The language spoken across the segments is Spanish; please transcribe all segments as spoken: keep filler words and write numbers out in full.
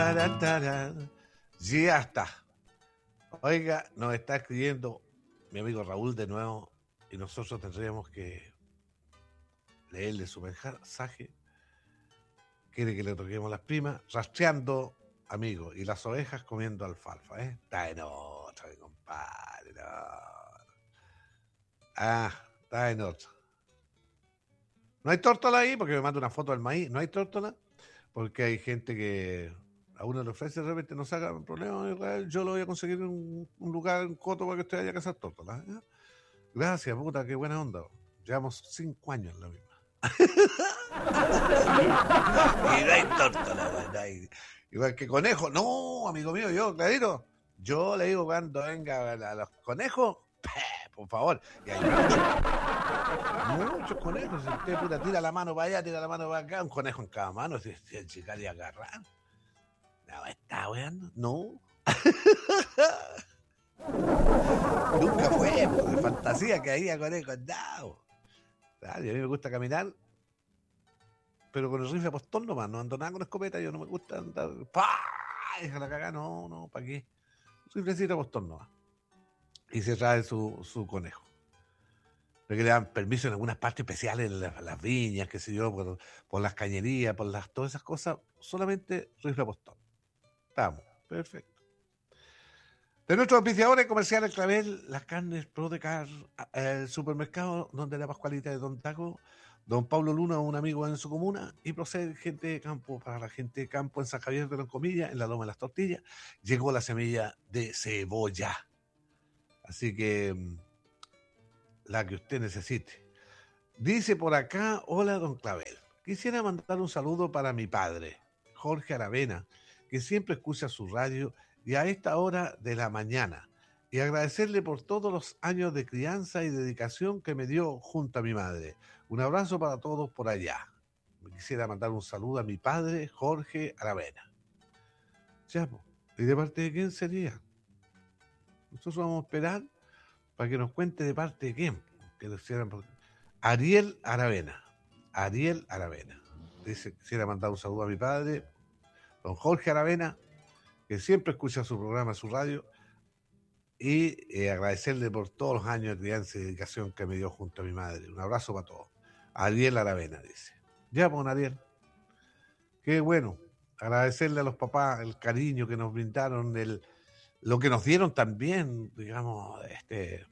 Taratara. Ya está. Oiga, nos está escribiendo mi amigo Raúl de nuevo y nosotros tendríamos que leerle su mensaje. Quiere que le toquemos las primas, rastreando, amigo, y las ovejas comiendo alfalfa, ¿eh? Está en otra, mi compadre. No. Ah, está en otra. No hay tórtola ahí porque me manda una foto del maíz. No hay tórtola porque hay gente que a uno le ofrece de repente, no saca problema, Israel, yo lo voy a conseguir un, un lugar, un coto para que usted vaya a cazar tórtola. ¿Eh? Gracias, puta, qué buena onda. Llevamos cinco años en la misma. Y no hay tórtola, no hay. Igual que conejo. No, amigo mío, yo, clarito. Yo le digo cuando venga a los conejos, por favor. Y hay muchos, muchos conejos. Si usted puta, tira la mano para allá, tira la mano para acá, un conejo en cada mano, si el chicar y agarrar. No, está weando. No. Nunca fue, pues, de fantasía que había conejos. No. A mí me gusta caminar, pero con el rifle a postón nomás, no ando nada con escopeta, yo no me gusta andar, ¡pah! Déjala cagar, no, no, ¿para qué? Riflecito a postón nomás. Y se trae su, su conejo. Porque le dan permiso en algunas partes especiales, en las, las viñas, qué sé yo, por, por las cañerías, por las, todas esas cosas, solamente rifle a postón. Estamos, perfecto. De nuestros auspiciadores comerciales Clavel, las carnes Prodecar, el supermercado donde la Pascualita de Don Taco, Don Pablo Luna, un amigo en su comuna, y Proceder Gente de Campo, para la gente de campo en San Javier de Loncomilla, en la Loma de las Tortillas, llegó la semilla de cebolla. Así que la que usted necesite. Dice por acá, hola Don Clavel, quisiera mandar un saludo para mi padre, Jorge Aravena, que siempre escucha su radio y a esta hora de la mañana, y agradecerle por todos los años de crianza y dedicación que me dio junto a mi madre. Un abrazo para todos por allá. Me quisiera mandar un saludo a mi padre, Jorge Aravena. Ya, ¿y de parte de quién sería? Nosotros vamos a esperar para que nos cuente de parte de quién. Que por... Ariel Aravena. Ariel Aravena. Dice, quisiera mandar un saludo a mi padre, don Jorge Aravena, que siempre escucha su programa, su radio, y eh, agradecerle por todos los años de crianza y dedicación que me dio junto a mi madre. Un abrazo para todos. Ariel Aravena dice. Ya, pues, Ariel. Qué bueno. Agradecerle a los papás el cariño que nos brindaron, el, lo que nos dieron también, digamos, este,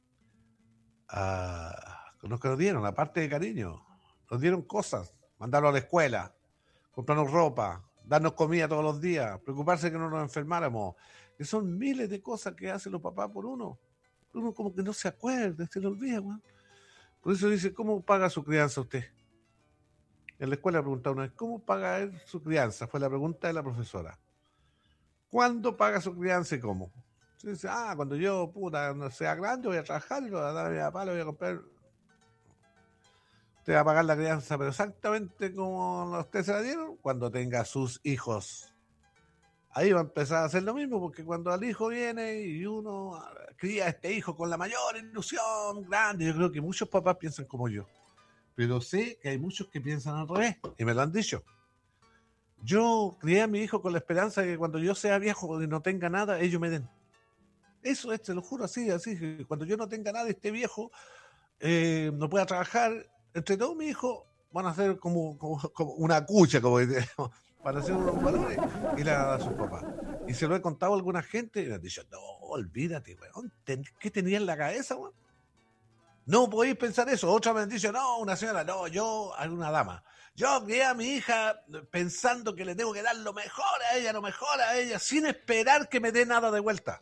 uh, los que nos dieron, aparte de cariño, nos dieron cosas, mandarlo a la escuela, comprarnos ropa, darnos comida todos los días, preocuparse que no nos enfermáramos, que son miles de cosas que hacen los papás por uno. Uno como que no se acuerda, se le olvida, güey. Por eso dice, ¿cómo paga su crianza usted? En la escuela preguntaba una vez, ¿cómo paga él su crianza? Fue la pregunta de la profesora. ¿Cuándo paga su crianza y cómo? Entonces dice, ah, cuando yo, puta, no sea grande, voy a trabajar y lo voy a dar a mi papá, lo voy a comprar. Usted va a pagar la crianza, pero exactamente como usted se la dieron, cuando tenga sus hijos. Ahí va a empezar a hacer lo mismo, porque cuando el hijo viene y uno cría a este hijo con la mayor ilusión grande, yo creo que muchos papás piensan como yo. Pero sé que hay muchos que piensan al revés, y me lo han dicho. Yo crié a mi hijo con la esperanza de que cuando yo sea viejo y no tenga nada, ellos me den. Eso es, te lo juro, así, así. Que cuando yo no tenga nada, esté viejo, eh, no pueda trabajar, entre todos mis hijos van a hacer como, como, como una cucha, como decimos, para hacer unos valores y le a sus papás. Y se lo he contado a alguna gente y me han dicho, no, olvídate, weón, ¿qué tenía en la cabeza, weón? No podéis pensar eso. Otra me han dicho, no, una señora, no, yo, alguna dama. Yo crié a mi hija pensando que le tengo que dar lo mejor a ella, lo mejor a ella, sin esperar que me dé nada de vuelta.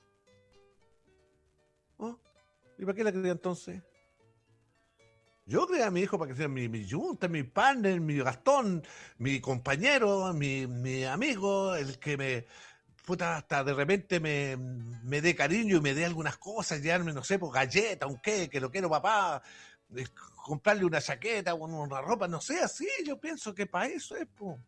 ¿Oh? ¿Y para qué la crié entonces? Yo crié a mi hijo para que sea mi, mi yunta, mi partner, mi Gastón, mi compañero, mi, mi amigo, el que me... puta, hasta de repente me, me dé cariño y me dé algunas cosas, llevarme, no sé, pues galleta, un qué, que lo quiero papá, eh, comprarle una chaqueta, una ropa, no sé, así, yo pienso que para eso es, pues.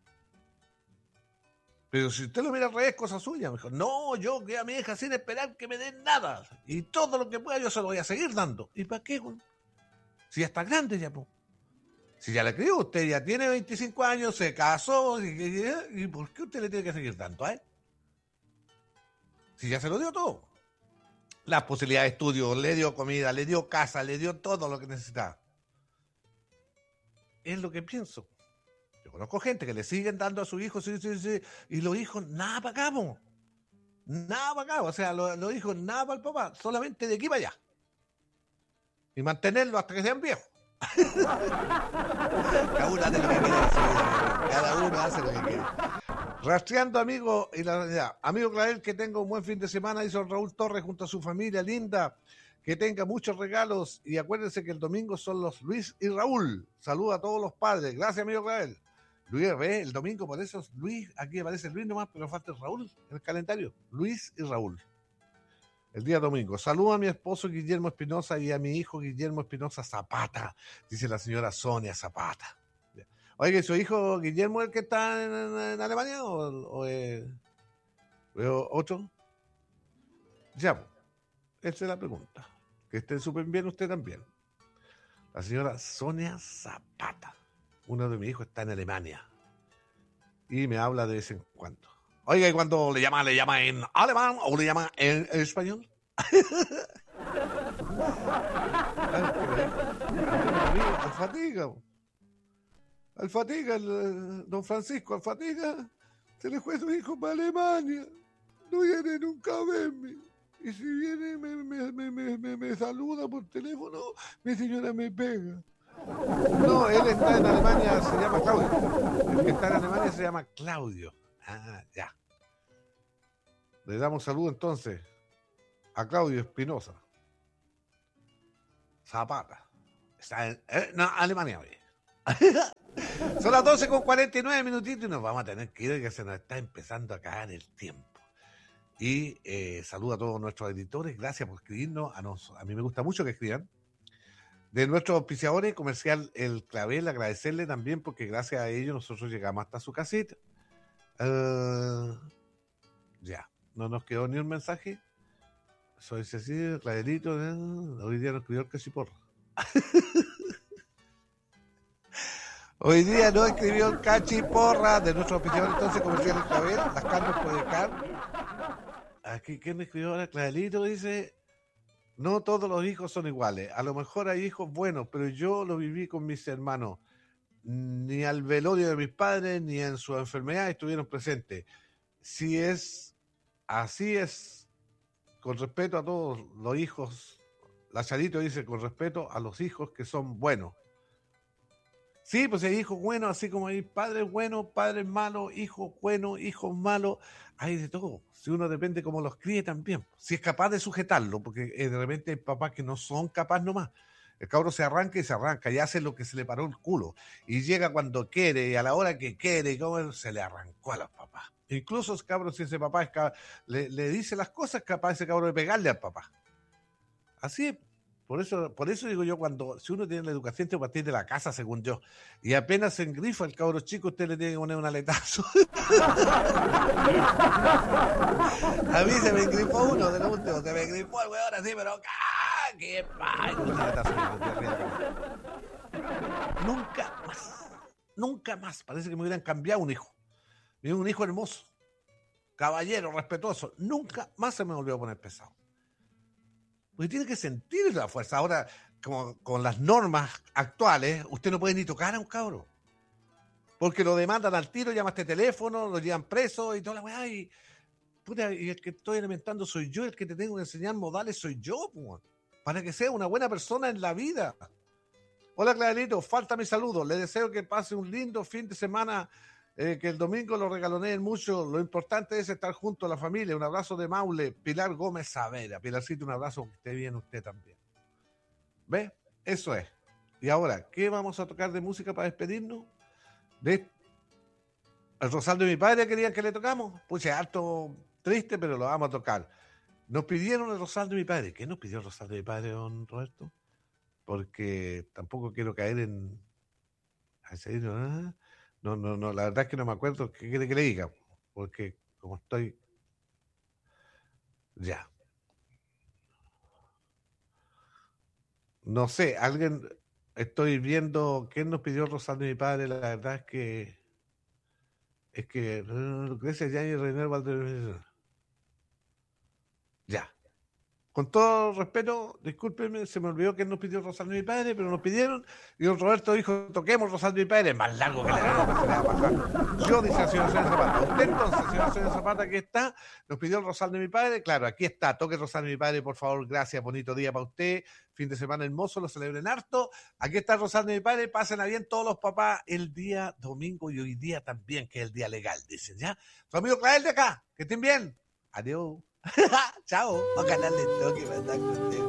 Pero si usted lo mira al revés, cosa suya, me dijo, no, yo que a mi hija sin esperar que me den nada, y todo lo que pueda yo se lo voy a seguir dando. ¿Y para qué, güey? Si ya está grande ya, pues. Si ya le crió, usted ya tiene veinticinco años, se casó, y, y, y ¿por qué usted le tiene que seguir tanto a él? Si ya se lo dio todo. Las posibilidades de estudio, le dio comida, le dio casa, le dio todo lo que necesitaba. Es lo que pienso. Yo conozco gente que le siguen dando a sus hijos, sí, sí, sí, y los hijos nada para acá, po. Nada para acá, o sea, los, los hijos nada para el papá, solamente de aquí para allá. Y mantenerlo hasta que sean viejos. Cada uno hace lo que quiere. Cada uno hace lo que quiere. Rastreando, amigo, y la, ya, amigo Clavel, que tenga un buen fin de semana, hizo Raúl Torres junto a su familia linda, que tenga muchos regalos, y acuérdense que el domingo son los Luis y Raúl. Saluda a todos los padres. Gracias, amigo Clavel. Luis, ¿ve? El domingo, por eso es Luis, aquí aparece Luis nomás, pero falta Raúl en el calendario. Luis y Raúl. El día domingo. Saludo a mi esposo Guillermo Espinosa y a mi hijo Guillermo Espinosa Zapata, dice la señora Sonia Zapata. Oye, ¿su hijo Guillermo es el que está en, en, en Alemania o, o eh, otro? Ya, esa es la pregunta. Que esté súper bien usted también. La señora Sonia Zapata. Uno de mis hijos está en Alemania y me habla de vez en cuando. Oiga, ¿y cuando le llama, le llama en alemán o le llama en, en español? Al Fatiga. Al Fatiga, el, don Francisco, al Fatiga, se le fue su hijo para Alemania. No viene nunca a verme. Y si viene, me, me, me, me, me, me saluda por teléfono, mi señora me pega. No, él está en Alemania, se llama Claudio. El que está en Alemania se llama Claudio. Ah, ya. Le damos saludo entonces a Claudio Espinosa Zapata. Está en eh, no, Alemania hoy. Son las doce con cuarenta y nueve minutitos y nos vamos a tener que ir, que se nos está empezando a caer el tiempo. Y eh, saludo a todos nuestros editores. Gracias por escribirnos. A, nos, a mí me gusta mucho que escriban. De nuestros auspiciadores, Comercial El Clavel, agradecerle también porque gracias a ellos nosotros llegamos hasta su casita. Uh, ya, no nos quedó ni un mensaje. Soy Cecilia, Clavelito, ¿eh? Hoy día nos escribió el Cachiporra. Hoy día no escribió el Cachiporra de nuestro auspiciador, entonces Comercial El Clavel, las carnes puede car. Aquí, ¿quién me escribió ahora? Clavelito dice... No todos los hijos son iguales. A lo mejor hay hijos buenos, pero yo lo viví con mis hermanos. Ni al velorio de mis padres, ni en su enfermedad estuvieron presentes. Si es así es, con respeto a todos los hijos, la Charito dice, con respeto a los hijos que son buenos. Sí, pues hay hijos buenos, así como hay padres buenos, padres malos, hijos buenos, hijos malos, hay de todo. Si uno depende cómo los críe también, si es capaz de sujetarlo, porque eh, de repente hay papás que no son capaces nomás. El cabro se arranca y se arranca y hace lo que se le paró el culo. Y llega cuando quiere y a la hora que quiere, y como se le arrancó a los papás. Incluso ese cabro, si ese papá es capaz, le, le dice las cosas, es capaz ese cabro de pegarle al papá. Así es. Por eso, por eso digo yo, cuando si uno tiene la educación, tiene que partir de la casa, según yo. Y apenas se engrifa el cabro chico, usted le tiene que poner un aletazo. A mí se me engrifó uno de los últimos, se me engrifó el weón así, pero ¡ah! ¡Qué pay! Nunca más, nunca más. Parece que me hubieran cambiado un hijo. Un hijo hermoso, caballero, respetuoso. Nunca más se me volvió a poner pesado. Porque tiene que sentir la fuerza. Ahora, como con las normas actuales, usted no puede ni tocar a un cabro. Porque lo demandan al tiro, llama a este teléfono, lo llevan preso y toda la weá. Y, puta, y el que estoy alimentando soy yo, el que te tengo que enseñar modales soy yo, pues, para que sea una buena persona en la vida. Hola, Clarito, falta mi saludo. Le deseo que pase un lindo fin de semana, eh, que el domingo lo regaloneen mucho. Lo importante es estar junto a la familia. Un abrazo de Maule, Pilar Gómez Savera. Pilarcito, un abrazo, que esté bien usted también. ¿Ve? Eso es. Y ahora, ¿qué vamos a tocar de música para despedirnos? De el Rosal de mi padre querían que le tocamos. Puse harto triste, pero lo vamos a tocar. Nos pidieron el Rosal de mi padre. ¿Qué nos pidió el Rosal de mi padre, don Roberto? Porque tampoco quiero caer en... No, no, no, la verdad es que no me acuerdo qué quiere que le diga, porque como estoy... Ya. No sé, alguien... Estoy viendo quién nos pidió el rosal de mi padre. La verdad es que es que Lucrecia ya y Reiner Valdez. Ya. Con todo respeto, discúlpenme, se me olvidó que nos pidió Rosal de mi padre, pero nos pidieron, y don Roberto dijo, toquemos Rosal de mi padre, más largo que la gana, se le va a pasar. Yo, dice la señora Sonia Zapata, usted entonces, señora Sonia Zapata, aquí está, nos pidió el Rosal de mi padre, claro, aquí está, toque Rosal de mi padre, por favor, gracias, bonito día para usted, fin de semana hermoso, lo celebren harto, aquí está el Rosal de mi padre, pásenla bien todos los papás el día domingo y hoy día también, que es el día legal, dicen, ¿ya? Su amigo Clael de acá, que estén bien, adiós. Chao, ojalá le toque mandar con usted.